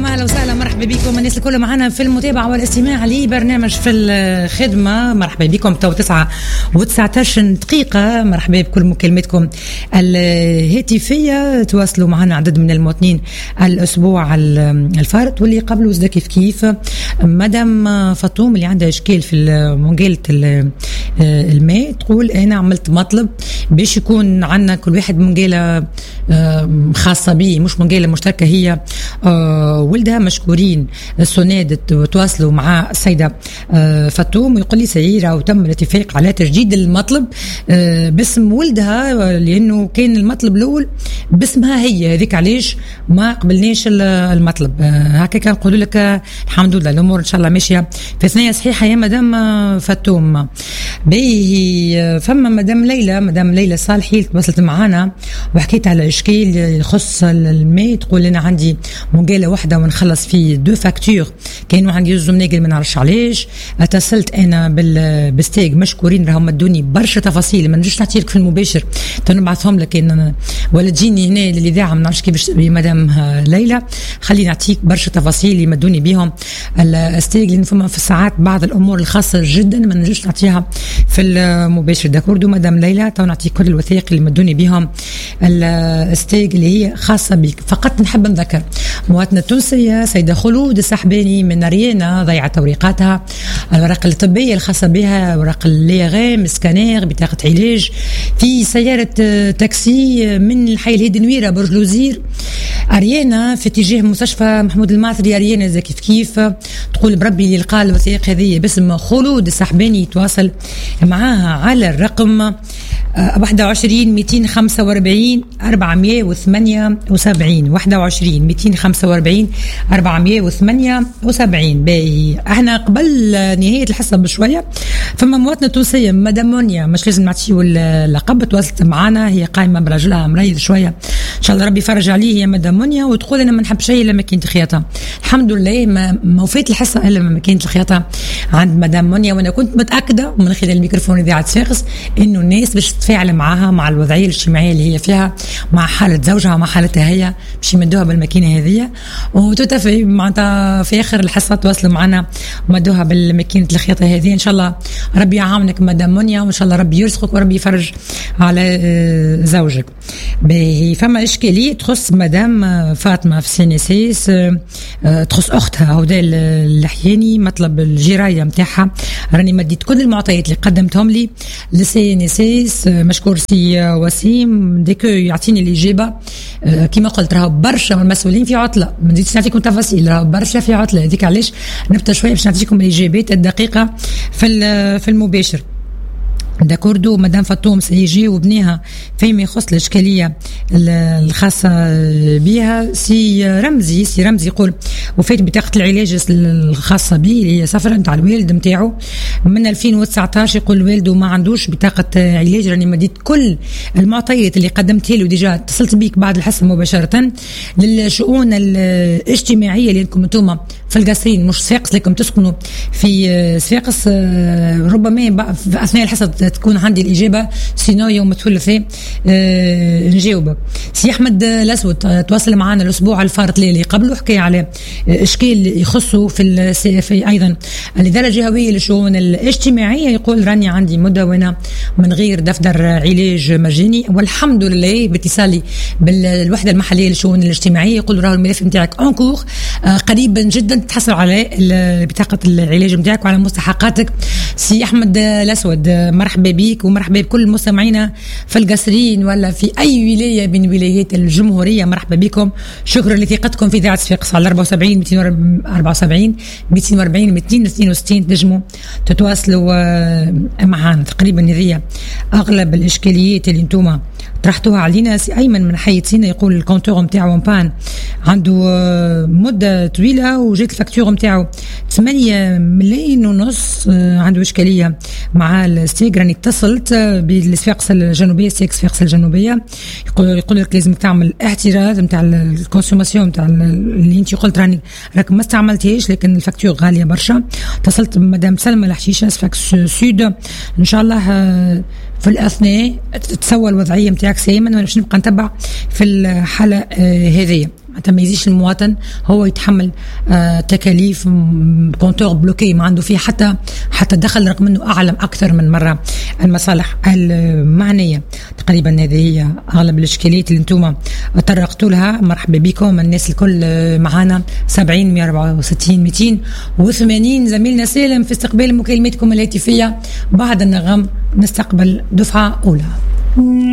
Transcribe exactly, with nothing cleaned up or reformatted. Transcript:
اهلا وسهلا، مرحبا بكم الناس الكل معنا في المتابعه والاستماع لبرنامج في الخدمه. مرحبا بكم. تو تسعة وتسعتاش دقيقه. مرحبا بكل مكالماتكم الهاتفيه. تواصلوا معنا عدد من المواطنين الاسبوع الفارط واللي قبله زاد كيف كيف مدام فاطوم اللي عندها اشكال في منقاله الماء، تقول انا عملت مطلب باش يكون عندنا كل واحد منقاله خاصه به، مش منقاله مشتركه. هي ولدها مشكورين السناد تواصلوا مع السيده فاطوم ويقول لي سيره وتم الاتفاق على تجديد المطلب باسم ولدها، لانه كان المطلب الاول باسمها هي، هذيك علاش ما قبلناش المطلب. هكا كان نقول لك الحمد لله الامور ان شاء الله ماشيه في ثنيه صحيحه يا مدام فاطوم. باهي فما مدام ليلى مدام ليلى صالحي تواصلت معنا وحكيت على اشكال يخص الماء. تقول انا عندي منقاله واحده ونخلص في دو فاكتور، كانوا عندي زوج مناقل ما نعرفش علاش. اتصلت انا بالستيج مشكورين، راهم مدوني برشا تفاصيل ما نجيش نعطيك في المباشر، تنبعثهم لك إن ولا تجيني هنا للاذاعه ما نعرفش كيفاش. مدام ليلى خليني نعطيك برشا تفاصيل يمدوني بهم الستيج، لان فما في الساعات بعض الامور الخاصه جدا ما نجيش نعطيها في المباشر. داكوردو مدام ليلى تو نعطيك كل الوثائق اللي مدوني بهم الستيج اللي هي خاصه بك. فقط نحب نذكر مواطنه تونسيه سيده خلود السحباني من ريانا ضيعت اوراقاتها، الورق الطبيه الخاصه بها، اوراق الليغام، سكانير، بطاقه علاج، في سياره تاكسي من الحي الهادي نويره برج لوزير اريانا في اتجاه مستشفى محمود الماثري اريانا. زي كيف كيف تقول بربي اللي لقى الوثائق هذه باسم خلود السحباني يتواصل معاها على الرقم واحد وعشرين مئتين وخمسة وأربعين أربعمئة وثمانية وسبعين واحد وعشرين مئتين وخمسة وأربعين أربعمئة وثمانية وسبعين. باهي احنا قبل نهايه الحصه بشويه فما مواطنه تونسيه مدام مونيا، مش لازم نعطيو اللقب، تواصلت معنا، هي قايمه برجلها مريض شويه ان شاء الله ربي يفرج عليه يا مدام مونيا، وتقول انا ما نحب شيء الا ماكينه الخياطه. الحمد لله ما, ما وفيت الحصه الا ماكينه الخياطه عند مدام مونيا، وانا كنت متاكده من خلال الميكروفون اذاعه صفاقس انه الناس باش تتفاعل معها مع الوضعيه الاجتماعيه اللي هي فيها، مع حاله زوجها ومع حالتها هي، باش يمدوها بالماكينه هذه. وتتفق معناتها في اخر الحصه تواصلوا معنا ومدوها بالماكينه الخياطه هذه. ان شاء الله ربي يعاونك مدام مونيا، وان شاء الله ربي يرزقك وربي يفرج على زوجك. باهي فما اشكاليه تخص مدام فاطمه في سينيسيس، تخص اختها هدى اللحياني، مطلب الجرايه نتاعها. راني مديت كل المعطيات اللي قدمتهم لي لسينيسيس، مشكور سي وسيم ديكو يعطيني الاجابه. كما قلت راهو برشا من المسؤولين في عطله، ما نزيدش نعطيكم تفاصيل، راهو برشا في عطله، هذيك علاش نبدا شويه باش نعطيكم الاجابات الدقيقه في في المباشر. داكوردو مدام فاطوم سيجي وبنيها فيما يخص الاشكاليه الخاصه بها. سي رمزي سي رمزي يقول وفات بطاقه العلاج الخاصه به اللي هي سفره نتاع الوالد نتاعو من ألفين وتسعطاش. يقول والده ما عندوش بطاقه علاج. راني مديت كل المعطيات اللي قدمتها له، ديجا اتصلت بيك بعد الحصه مباشره للشؤون الاجتماعيه اللي عندكم انتم في القصرين مش صفاقس، لكم تسكنوا في صفاقس. ربما في اثناء الحصه تكون عندي الإجابة، سينو يوم الثلاثاء أه نجاوبك. سي أحمد الأسود تواصل معنا الأسبوع الفارط اللي قبله، حكي على إشكال يخصه في, في أيضا الإدارة الجهوية للشؤون الاجتماعية. يقول راني عندي مدونة من غير دفتر علاج مجاني، والحمد لله باتصالي بالوحدة المحلية للشؤون الاجتماعية يقول راهو الملف نتاعك أنكور، أه قريبا جدا تحصل على بطاقة العلاج نتاعك وعلى مستحقاتك. سي أحمد الأسود مرحبا بيك ومرحبا بكل مستمعينا في القصرين ولا في اي ولايه من ولايات الجمهوريه، مرحبا بكم. شكرا لثقتكم في اذاعه صفاقس على أربعة وسبعين مئتين وأربعة وسبعين مئتين وأربعين مئتين واثنين وستين. تنجموا تتواصلوا معنا. تقريبا هذه اغلب الاشكاليات اللي انتم طرحتوها علينا. سي ايمن من حي سينا يقول الكونتور نتاعو بان عنده مده طويله وجات الفاكتور نتاعو ثمانية ملايين ونص، عنده اشكاليه مع الستيج. راني اتصلت بالصفاقس الجنوبيه، ستيج صفاقس الجنوبيه، يقول يقول لك لازم تعمل اعتراض نتاع الكونسوماسيون نتاع اللي انت قلت راني راك ما استعملتيش، لكن الفاكتور غاليه برشا. اتصلت بمدام سلمى الحشيشه صفاقس سود، ان شاء الله في الاثناء تتسوى الوضعيه نتاعك سيما، وانا باش نبقى نتبع في الحاله هذه. ما يزيش المواطن هو يتحمل آه تكاليف كونتور بلوكي ما عنده فيه حتى حتى دخل، رغم انه اعلم اكثر من مره المصالح المعنيه. تقريبا هذه هي اغلب الاشكاليات اللي انتم طرقتوا لها. مرحبا بكم الناس الكل معنا سبعين مئة وأربعة وستين مئتين وثمانين. زميلنا سالم في استقبال مكالماتكم الهاتفيه. بعد النغم نستقبل دفعه اولى.